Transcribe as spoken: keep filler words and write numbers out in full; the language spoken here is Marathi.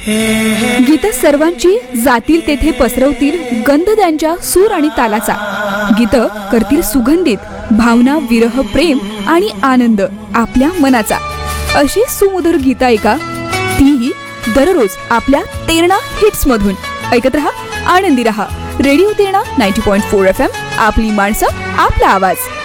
गीतं सर्वांची जातील तेथे पसरवतील गंध त्यांच्या सूर आणि तालाचा. गीतं करतील सुगंधित भावना, विरह, प्रेम आणि आनंद आपल्या मनाचा. अशी सुमधुर गीता ऐका, तीही दररोज आपल्या तेरणा हिट्स मधून. ऐकत रहा, आनंदी रहा. Radio Terna ninety point four F M, आपली माणसं, आपला आवाज.